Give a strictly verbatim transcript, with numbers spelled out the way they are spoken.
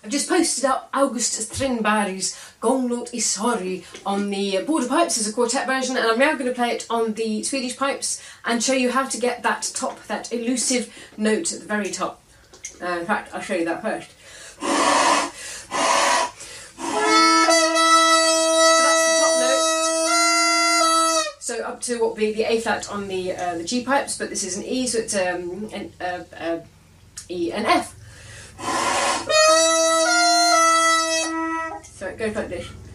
I've just posted up August Strindberg's Gånglåt i Sorg on the Border Pipes as a quartet version, and I'm now going to play it on the Swedish pipes and show you how to get that top, that elusive note at the very top. Uh, in fact, I'll show you that first. So up to what would be the A flat on the uh, the G pipes, but this is an E, so it's um, an uh, uh, E and F. So it goes like this.